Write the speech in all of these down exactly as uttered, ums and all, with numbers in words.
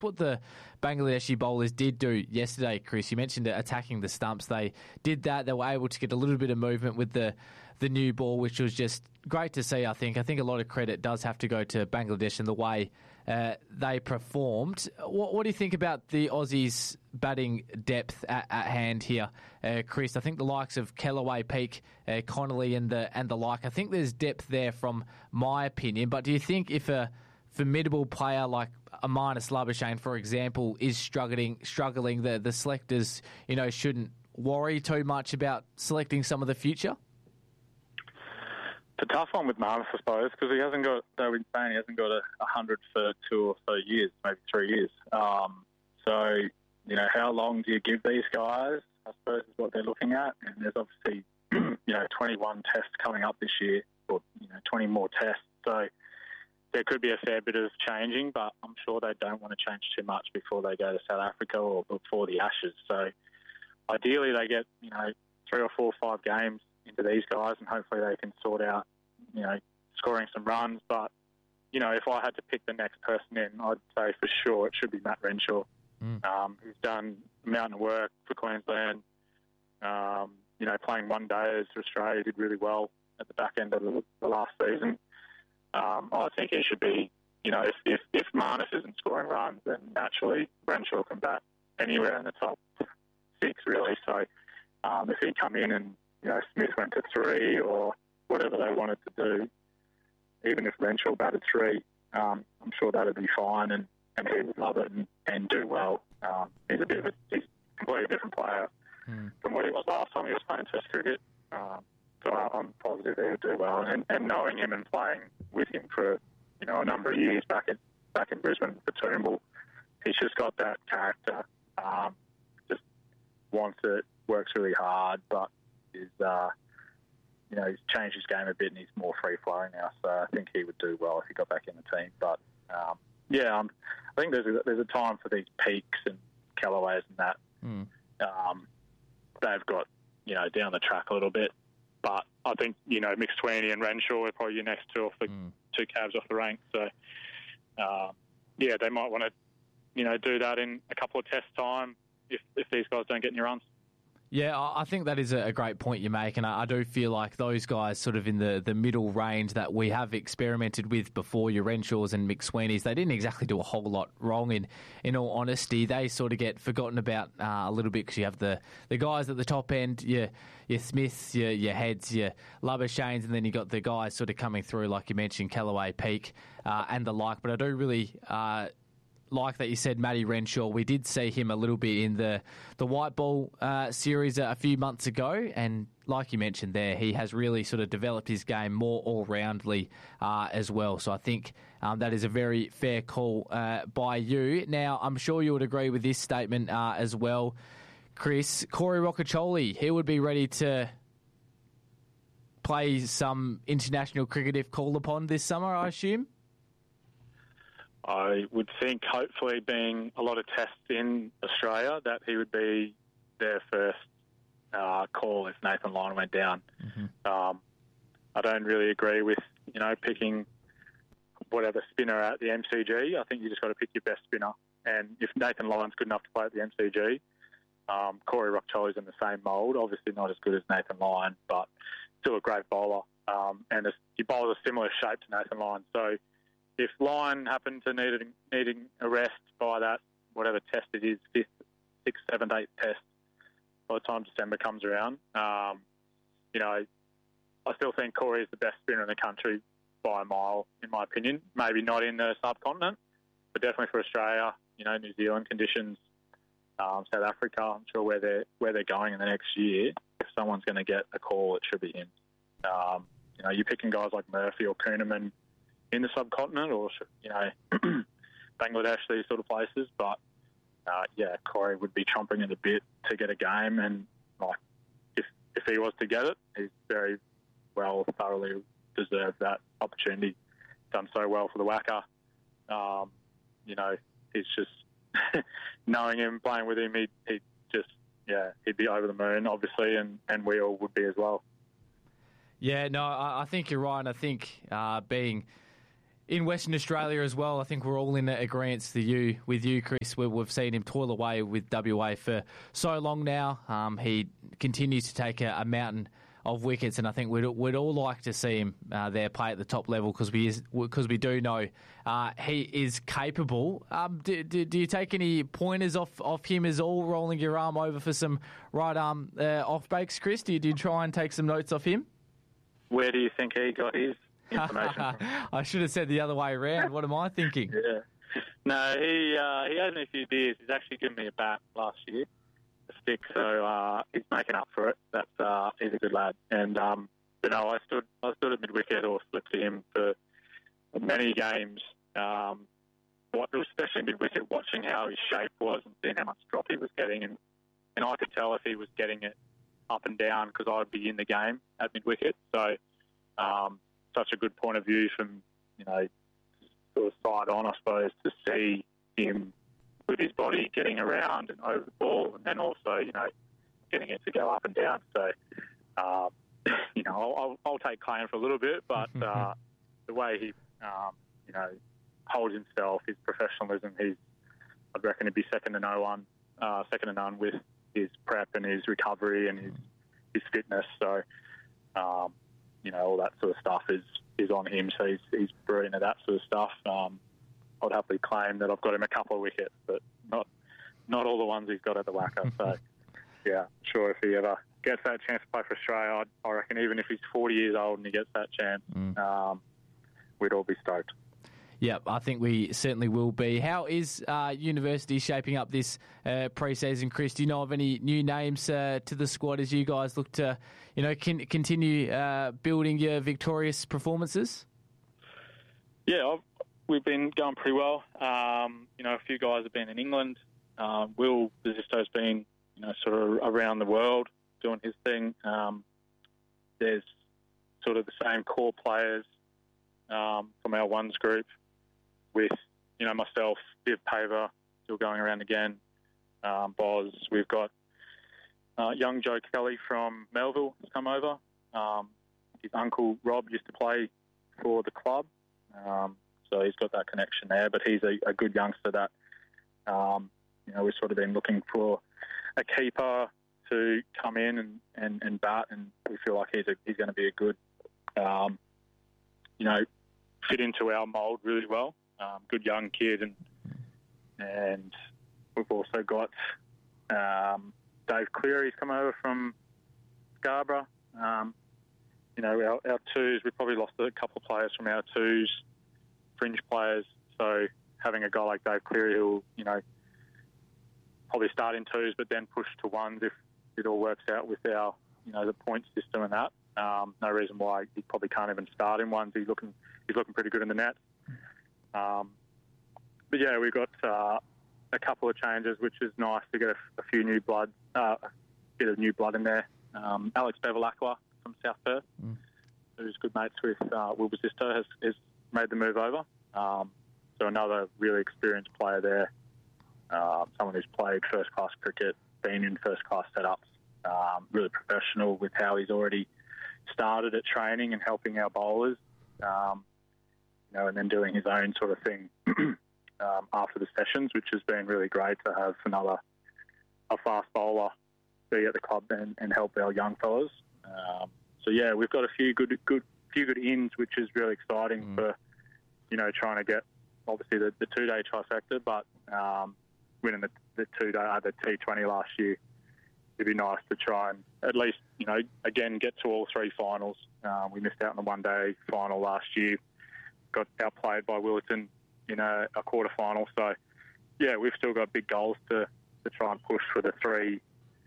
what the Bangladeshi bowlers did do yesterday, Chris. You mentioned it, attacking the stumps. They did that. They were able to get a little bit of movement with the, the new ball, which was just great to see, I think. I think a lot of credit does have to go to Bangladesh and the way uh, they performed. What, what do you think about the Aussies' batting depth at, at hand here, uh, Chris? I think the likes of Kellaway, Peake, uh, Connolly and the, and the like, I think there's depth there from my opinion. But do you think if a formidable player like a Marnus Labuschagne, for example, is struggling, struggling. The the selectors, you know, shouldn't worry too much about selecting some of the future? It's a tough one with Marnus, I suppose, because he hasn't got, though we've been saying he hasn't got a, a hundred for two or so years, maybe three years. Um, so, you know, how long do you give these guys, I suppose, is what they're looking at. And there's obviously, you know, twenty-one tests coming up this year, or, you know, twenty more tests. So there could be a fair bit of changing, but I'm sure they don't want to change too much before they go to South Africa or before the Ashes. So ideally they get, you know, three or four or five games into these guys and hopefully they can sort out, you know, scoring some runs. But, you know, if I had to pick the next person in, I'd say for sure it should be Matt Renshaw, mm. um, who's done a mountain of work for Queensland. Um, you know, playing one days for Australia, did really well at the back end of the, the last season. Um, I think he should be, you know, if, if, if Marnus isn't scoring runs, then naturally Renshaw can bat anywhere in the top six, really. So um, if he come in and, you know, Smith went to three or whatever they wanted to do, even if Renshaw batted three, um, I'm sure that would be fine and, and he would love it and, and do well. Um, he's a bit of a, he's a completely different player mm. from what he was last time he was playing Test cricket. Um, so I'm positive he would do well. And, and knowing him and playing with him for, you know, a number of years back in back in Brisbane for Toombul, he's just got that character. Um, just wants it, works really hard, but is uh, you know, he's changed his game a bit and he's more free flowing now. So I think he would do well if he got back in the team. But um, yeah, um, I think there's a, there's a time for these Peaks and Callaways and that. Mm. Um, they've got, you know, down the track a little bit. But I think, you know, McSweeney and Renshaw are probably your next two off the mm. two cabs off the rank. So, uh, yeah, they might want to, you know, do that in a couple of test time if, if these guys don't get any runs. Yeah, I think that is a great point you make, and I do feel like those guys sort of in the, the middle range that we have experimented with before, your Renshaws and McSweeneys, they didn't exactly do a whole lot wrong in, in all honesty. They sort of get forgotten about uh, a little bit because you have the, the guys at the top end, your, your Smiths, your, your Heads, your Labuschagnes, and then you got the guys sort of coming through, like you mentioned, Kellaway, Peake, uh, and the like. But I do really... Uh, like that you said, Matty Renshaw, we did see him a little bit in the, the white ball uh, series a, a few months ago, and like you mentioned there, he has really sort of developed his game more all-roundly uh, as well. So I think um, that is a very fair call uh, by you. Now, I'm sure you would agree with this statement uh, as well, Chris. Corey Rocchiccioli, he would be ready to play some international cricket if called upon this summer, I assume? I would think, hopefully, being a lot of tests in Australia, that he would be their first uh, call if Nathan Lyon went down. Mm-hmm. Um, I don't really agree with, you know, picking whatever spinner at the M C G. I think you just got to pick your best spinner. And if Nathan Lyon's good enough to play at the M C G, um, Corey Rocchiccioli's in the same mould. Obviously not as good as Nathan Lyon, but still a great bowler. Um, and he bowls a similar shape to Nathan Lyon. So if Lyon happened to need needing a rest by that, whatever test it is, fifth, sixth, seventh, eighth test, by the time December comes around, um, you know, I still think Corey is the best spinner in the country by a mile, in my opinion. Maybe not in the subcontinent, but definitely for Australia, you know, New Zealand conditions, um, South Africa, I'm sure where they're, where they're going in the next year, if someone's going to get a call, it should be him. Um, you know, you're picking guys like Murphy or Kuhneman in the subcontinent or, you know, Bangladesh, these sort of places. But, uh, yeah, Corey would be chomping at the bit to get a game. And, like, if if he was to get it, he's very well, thoroughly deserved that opportunity. Done so well for the Wacker. Um, you know, he's just, knowing him, playing with him, he'd, he'd just, yeah, he'd be over the moon, obviously, and, and we all would be as well. Yeah, no, I, I think you're right. And I think uh, being... in Western Australia as well. I think we're all in agreement with you, with you, Chris. We, we've seen him toil away with W A for so long now. Um, he continues to take a, a mountain of wickets, and I think we'd, we'd all like to see him uh, there play at the top level because we because we do know uh, he is capable. Um, do, do, do you take any pointers off, off him as all, rolling your arm over for some right arm uh, off breaks, Chris? Do you, do you try and take some notes off him? Where do you think he got his information from? I should have said the other way around. What am I thinking? Yeah. No, he uh, he had me a few beers. He's actually given me a bat last year, a stick, so uh, he's making up for it. That's uh, he's a good lad. And um, you know, I stood I stood at mid wicket or flipped to him for many games. Um, what, especially mid wicket, watching how his shape was and seeing how much drop he was getting, and and I could tell if he was getting it up and down because I'd be in the game at mid wicket. So um, such a good point of view from you know. sort of side on, I suppose, to see him with his body getting around and over the ball, and then also, you know, getting it to go up and down. So, um, you know, I'll, I'll, I'll take claim for a little bit, but uh, the way he, um, you know, holds himself, his professionalism, he's, I'd reckon he'd be second to no one, uh, second to none with his prep and his recovery and his his fitness. So, um, you know, all that sort of stuff is. is on him, so he's, he's brilliant at that sort of stuff. Um, I'd happily claim that I've got him a couple of wickets, but not not all the ones he's got at the whacker. So, yeah, sure, if he ever gets that chance to play for Australia, I'd, I reckon even if he's forty years old and he gets that chance, mm. um, we'd all be stoked. Yeah, I think we certainly will be. How is uh, University shaping up this uh, pre-season, Chris? Do you know of any new names uh, to the squad as you guys look to, you know, can, continue uh, building your victorious performances? Yeah, I've, we've been going pretty well. Um, you know, a few guys have been in England. Um, Will Besisto's been, you know, sort of around the world doing his thing. Um, there's sort of the same core players um, from our ones group. With, you know, myself, Viv Paver, still going around again, um, Boz. We've got uh, young Joe Kelly from Melville has come over. Um, his uncle, Rob, used to play for the club, um, so he's got that connection there. But he's a, a good youngster that, um, you know, we've sort of been looking for a keeper to come in and, and, and bat, and we feel like he's a, he's going to be a good, um, you know, fit into our mould really well. Um, good young kid, and and we've also got um, Dave Cleary's come over from Scarborough. Um, you know, our, our twos, we probably lost a couple of players from our twos, fringe players. So having a guy like Dave Cleary who'll, you know, probably start in twos, but then push to ones if it all works out with our, you know, the point system and that. Um, no reason why he probably can't even start in ones. He's looking, he's looking pretty good in the net. Um, but yeah, we've got uh, a couple of changes, which is nice to get a, a few new blood, uh, a bit of new blood in there. Um, Alex Bevilacqua from South Perth, mm. who's good mates with uh, Will Besisto, has, has made the move over. Um, so another really experienced player there, uh, someone who's played first-class cricket, been in first-class setups, um, really professional with how he's already started at training and helping our bowlers. Um, You know, and then doing his own sort of thing um, after the sessions, which has been really great to have another a fast bowler be at the club and, and help our young fellas. Um, so yeah, we've got a few good, good, few good ins, which is really exciting mm. for you know trying to get obviously the, the two day trifecta, but um, winning the, the two day uh, the T twenty last year, it'd be nice to try and at least you know again get to all three finals. Um, we missed out on the one day final last year. Got outplayed by Willetton in a, a quarter final. So, yeah, we've still got big goals to, to try and push for the three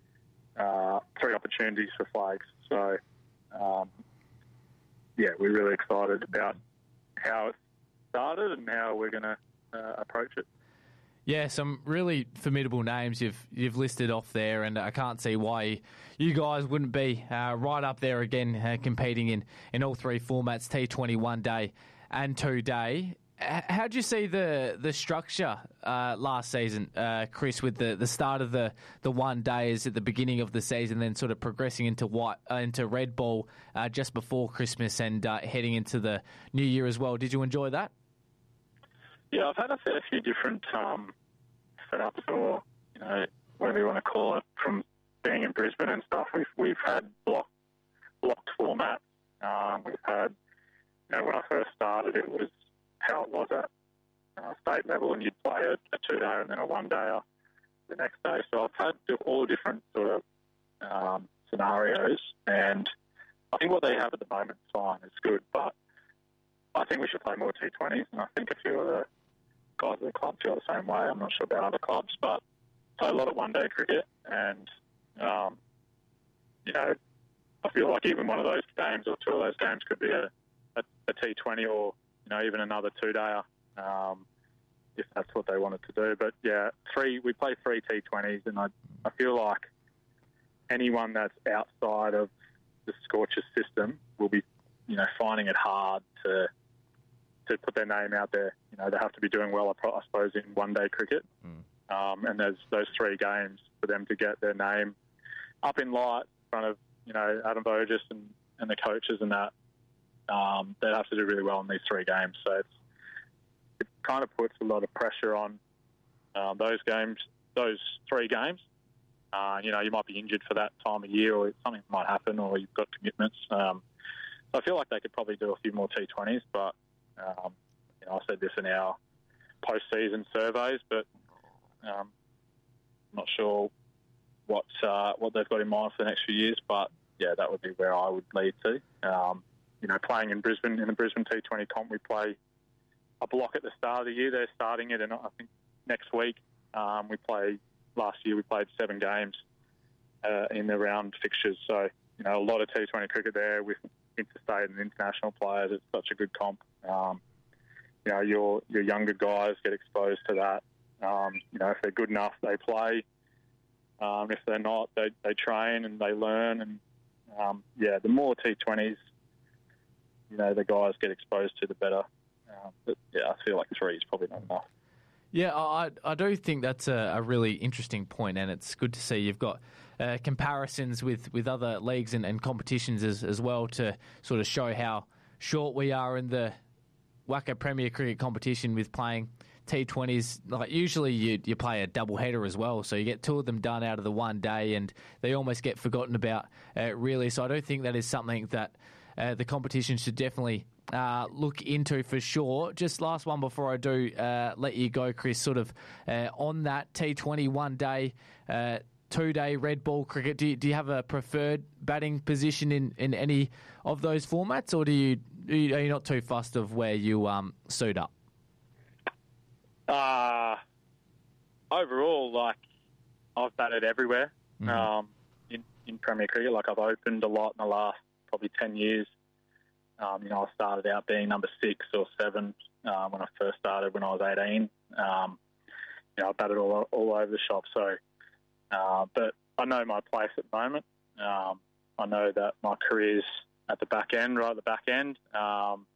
uh, three opportunities for flags. So, um, yeah, we're really excited about how it started and how we're going to uh, approach it. Yeah, some really formidable names you've you've listed off there, and I can't see why you guys wouldn't be uh, right up there again, uh, competing in, in all three formats, T twenty one day and two day. How did you see the the structure uh, last season, uh, Chris, with the, the start of the, the one days at the beginning of the season, then sort of progressing into white uh, into red ball uh, just before Christmas and uh, heading into the new year as well? Did you enjoy that? Yeah, I've had a fair few different um, setups, or you know, whatever you want to call it, from being in Brisbane and stuff. We've we've had block, blocked formats. Um, we've had, you know, when I first started, it was how it was at uh, state level, and you'd play a, a two-day and then a one-day the next day. So I've had all different sort of um, scenarios, and I think what they have at the moment is fine. It's good, but I think we should play more T twenties, and I think a few of the guys at the club feel the same way. I'm not sure about other clubs, but play a lot of one-day cricket, and um, you know, I feel like even one of those games or two of those games could be a, a, a T twenty, or you know, even another two-dayer, um, if that's what they wanted to do. But yeah, three we play three T twenties, and I I feel like anyone that's outside of the Scorchers system will be, you know, finding it hard to to put their name out there. You know, they have to be doing well, I suppose, in one-day cricket. Mm. Um, and there's those three games for them to get their name up in light in front of, you know, Adam Burgess and, and the coaches and that. Um, they have to do really well in these three games. So it's, it kind of puts a lot of pressure on um, those games, those three games. Uh, you know, you might be injured for that time of year, or something might happen, or you've got commitments. Um, so I feel like they could probably do a few more T twenties, but um, you know, I said this in our post-season surveys, but um, I'm not sure what uh, what they've got in mind for the next few years. But yeah, that would be where I would lead to. Um, you know, playing in Brisbane in the Brisbane T twenty comp, we play a block at the start of the year. They're starting it, and I think next week um, we play. Last year we played seven games uh, in the round fixtures. So, you know, a lot of T twenty cricket there with interstate and international players. It's such a good comp. Um, you know, your your younger guys get exposed to that. Um, you know, if they're good enough, they play. Um, if they're not, they, they train and they learn. And, um, yeah, the more T twenties, you know, the guys get exposed to, the better. Um, but, yeah, I feel like three is probably not enough. Yeah, I I do think that's a, a really interesting point, and it's good to see you've got uh, comparisons with, with other leagues and, and competitions as, as well to sort of show how short we are in the WACA Premier Cricket competition with playing T twenties. Like usually you you play a double header as well, so you get two of them done out of the one day, and they almost get forgotten about uh, really. So I do think that is something that uh, the competition should definitely Uh, look into for sure. Just last one before I do uh, let you go, Chris, sort of uh, on that T twenty one day, uh, two day red ball cricket, do you, do you have a preferred batting position in, in any of those formats, or do you, are you not too fussed of where you um, suit up? Uh, overall, like, I've batted everywhere mm-hmm. um, in, in Premier Cricket. Like, I've opened a lot in the last probably ten years. Um, you know, I started out being number six or seven uh, when I first started when I was eighteen. Um, you know, I batted all, all over the shop. So, uh, but I know my place at the moment. Um, I know that my career's at the back end, right at the back end. Um,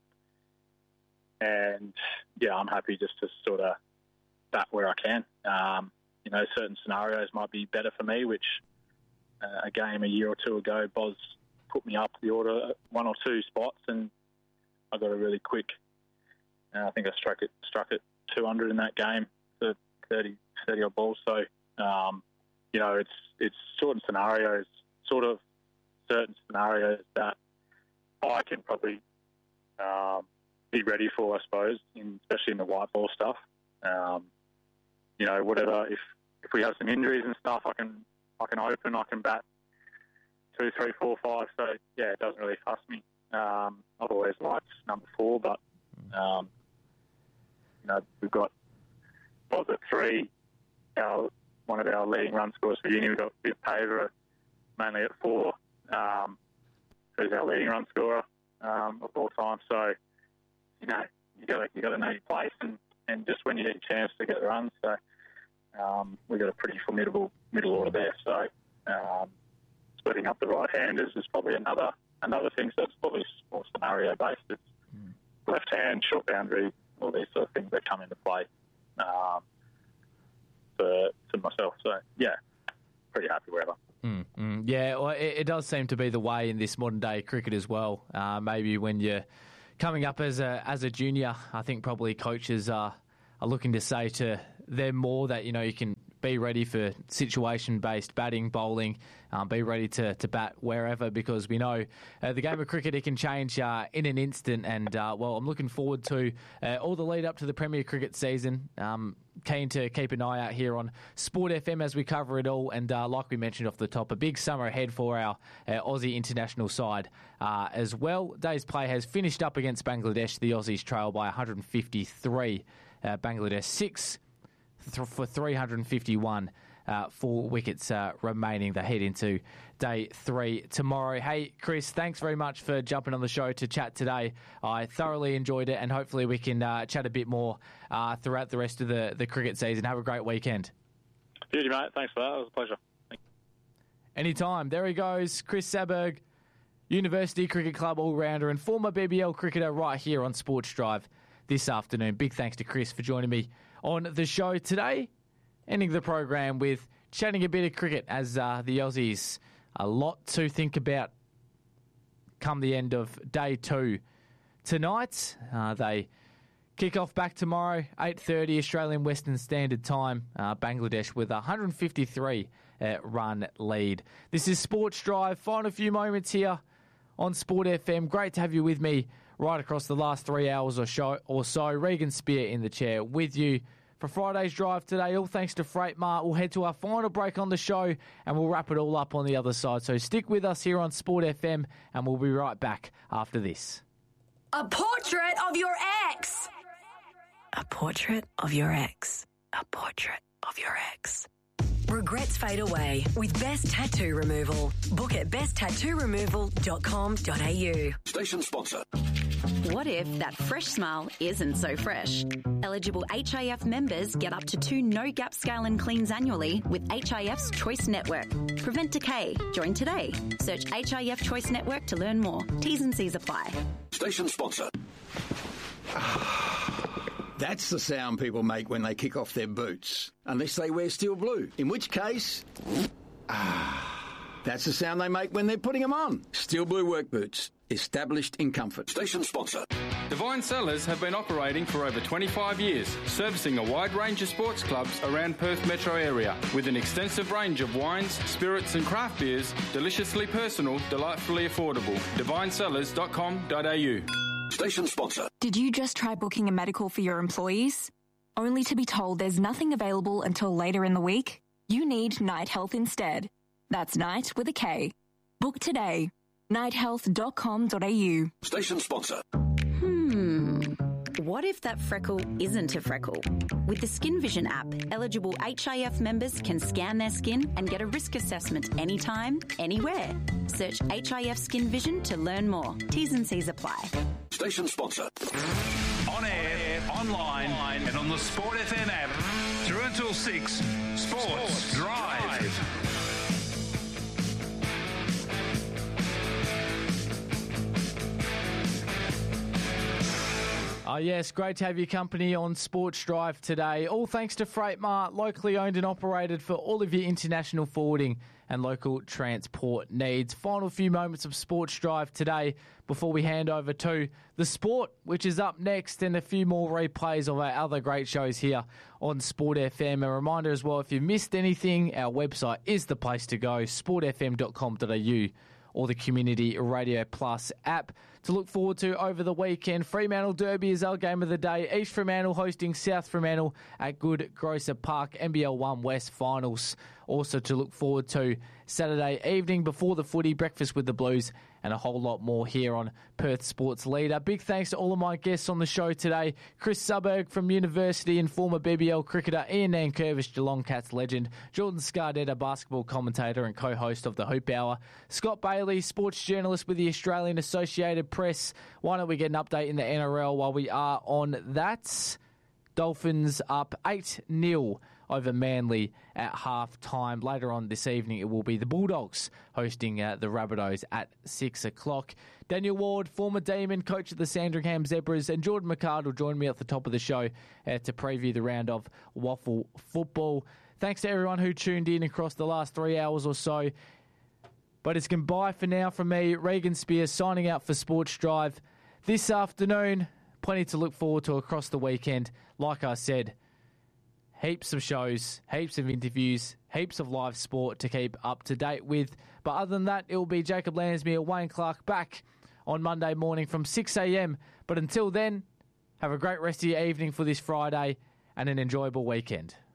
and, yeah, I'm happy just to sort of bat where I can. Um, you know, certain scenarios might be better for me, which uh, a game a year or two ago, Boz put me up the order one or two spots, and I got a really quick. Uh, I think I struck it struck it two hundred in that game for thirty, thirty odd balls. So um, you know, it's it's sort of scenarios, sort of certain scenarios that I can probably um, be ready for, I suppose, in, especially in the white ball stuff. Um, you know, whatever. If if we have some injuries and stuff, I can I can open, I can bat. Two, three, four, five. So yeah, it doesn't really fuss me. Um, I've always liked number four, but um, you know, we've got was it three? Our one of our leading run scorers for uni. We've got Viv Paver mainly at four. Um, who's our leading run scorer um, of all time? So you know, you got to you got to know your place, and, and just when you get a chance to get the runs. So um, we've got a pretty formidable middle order there. So. Um, Splitting up the right-handers is probably another another thing. So it's probably more scenario-based. It's mm. left-hand, short boundary, all these sort of things that come into play um, for, for myself. So, yeah, pretty happy wherever. Mm, mm. Yeah, well, it, it does seem to be the way in this modern-day cricket as well. Uh, maybe when you're coming up as a as a junior, I think probably coaches are are looking to say to them more that, you know, you can be ready for situation-based batting, bowling, um, be ready to, to bat wherever, because we know uh, the game of cricket, it can change uh, in an instant. And, uh, well, I'm looking forward to uh, all the lead up to the Premier Cricket season. Um, keen to keep an eye out here on Sport F M as we cover it all. And uh, like we mentioned off the top, a big summer ahead for our uh, Aussie international side uh, as well. Day's play has finished up against Bangladesh. The Aussies trail by one hundred fifty-three. Uh, Bangladesh six for three hundred fifty-one, uh, four wickets uh, remaining. They head into day three tomorrow. Hey, Chris, thanks very much for jumping on the show to chat today. I thoroughly enjoyed it, and hopefully we can uh, chat a bit more uh, throughout the rest of the, the cricket season. Have a great weekend. Beauty, mate. Thanks for that. It was a pleasure. Anytime. There he goes, Chris Saberg, University Cricket Club all-rounder and former B B L cricketer, right here on Sports Drive this afternoon. Big thanks to Chris for joining me on the show today. Ending the program with chatting a bit of cricket as uh, the Aussies, a lot to think about come the end of day two tonight. Uh, they kick off back tomorrow, eight thirty Australian Western Standard Time. Uh, Bangladesh with a one hundred fifty-three uh, run lead. This is Sports Drive. Final few moments here on Sport F M. Great to have you with me right across the last three hours or, show, or so. Regan Spear in the chair with you for Friday's drive today. All thanks to Freight Mart. We'll head to our final break on the show and we'll wrap it all up on the other side. So stick with us here on Sport F M and we'll be right back after this. A portrait of your ex. A portrait of your ex. A portrait of your ex. Regrets fade away with Best Tattoo Removal. Book at best tattoo removal dot com dot a u. Station sponsor. What if that fresh smile isn't so fresh? Eligible H I F members get up to two no-gap scale and cleans annually with H I F's Choice Network. Prevent decay. Join today. Search H I F Choice Network to learn more. T's and C's apply. Station sponsor. That's the sound people make when they kick off their boots. Unless they wear steel blue. In which case... Ah, that's the sound they make when they're putting them on. Steel blue work boots. Established in comfort. Station sponsor. Divine Cellars have been operating for over twenty-five years, servicing a wide range of sports clubs around Perth metro area, with an extensive range of wines, spirits and craft beers, deliciously personal, delightfully affordable. divine cellars dot com dot a u. Station sponsor. Did you just try booking a medical for your employees? Only to be told there's nothing available until later in the week? You need Night Health instead. That's Night with a K. Book today. night health dot com dot a u. Station sponsor. Hmm. What if that freckle isn't a freckle? With the Skin Vision app, eligible H I F members can scan their skin and get a risk assessment anytime, anywhere. Search H I F Skin Vision to learn more. T's and C's apply. Station sponsor. On air, online, and on the Sport F M app. Through until six, Sports, Sports Drive. Drive. Oh, yes, great to have your company on Sports Drive today. All thanks to Freight Mart, locally owned and operated for all of your international forwarding and local transport needs. Final few moments of Sports Drive today before we hand over to the sport, which is up next, and a few more replays of our other great shows here on Sport F M. A reminder as well, if you missed anything, our website is the place to go, sport f m dot com dot a u. or the Community Radio Plus app to look forward to over the weekend. Fremantle Derby is our game of the day. East Fremantle hosting South Fremantle at Good Grocer Park. N B L one West Finals also to look forward to Saturday evening before the footy. Breakfast with the Blues and a whole lot more here on Perth Sports Leader. Big thanks to all of my guests on the show today. Chris Saberg from University and former B B L cricketer. Ian Nankervis, Geelong Cats legend. Jordan Scardetta, basketball commentator and co-host of the Hoop Hour. Scott Bailey, sports journalist with the Australian Associated Press. Why don't we get an update in the N R L while we are on that? Dolphins up eight nil over Manly at half-time. Later on this evening, it will be the Bulldogs hosting uh, the Rabbitohs at six o'clock. Daniel Ward, former Demon, coach of the Sandringham Zebras, and Jordan McCard will join me at the top of the show uh, to preview the round of Waffle football. Thanks to everyone who tuned in across the last three hours or so. But it's goodbye for now from me, Regan Spears, signing out for Sports Drive this afternoon. plenty to look forward to across the weekend. Like I said, heaps of shows, heaps of interviews, heaps of live sport to keep up to date with. But other than that, it will be Jacob Lansmere, Wayne Clark back on Monday morning from six a.m. But until then, have a great rest of your evening for this Friday and an enjoyable weekend.